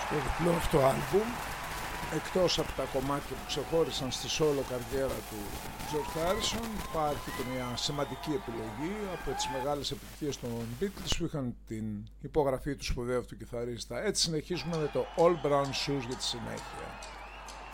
Το διπλό αυτό άλμπουμ, εκτός από τα κομμάτια που ξεχώρισαν στη solo καριέρα του George Harrison, υπάρχει και μια σημαντική επιλογή από τις μεγάλες επιτυχίες των Beatles που είχαν την υπογραφή του σπουδαίου αυτού κιθαρίστα. Έτσι συνεχίζουμε με το All Brown Shoes για τη συνέχεια.